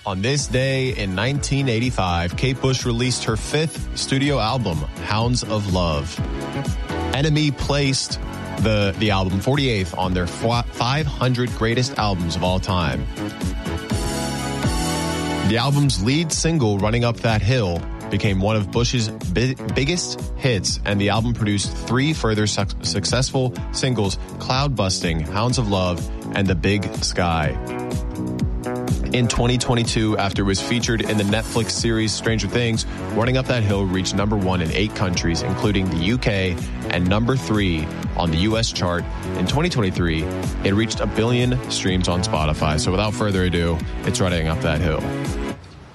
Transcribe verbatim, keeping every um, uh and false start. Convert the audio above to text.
On this day in nineteen eighty-five, Kate Bush released her fifth studio album, Hounds of Love. Enemy placed the, the album forty-eighth on their five hundred greatest albums of all time. The album's lead single, Running Up That Hill, became one of Bush's bi- biggest hits, and the album produced three further su- successful singles, Cloud Busting, Hounds of Love, and The Big Sky. In twenty twenty-two, after it was featured in the Netflix series Stranger Things, Running Up That Hill reached number one in eight countries, including the U K, and number three on the U S chart. In twenty twenty-three, it reached a billion streams on Spotify. So without further ado, it's Running Up That Hill.